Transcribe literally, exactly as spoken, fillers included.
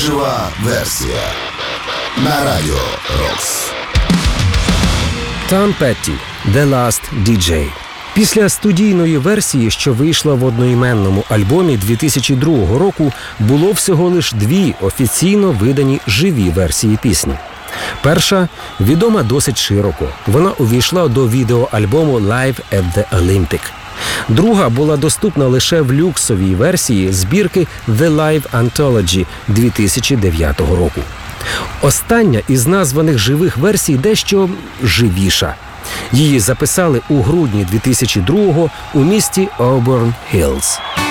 Жива версія на Радіо Рокс. Tom Petty «The Last ді джей». Після студійної версії, що вийшла в одноіменному альбомі дві тисячі другого року, було всього лиш дві офіційно видані живі версії пісні. Перша відома досить широко. Вона увійшла до відеоальбому «Live at the Olympic». Друга була доступна лише в люксовій версії збірки «The Live Anthology» дві тисячі дев'ятого року. Остання із названих живих версій дещо живіша. Її записали у грудні дві тисячі другого у місті Auburn Hills.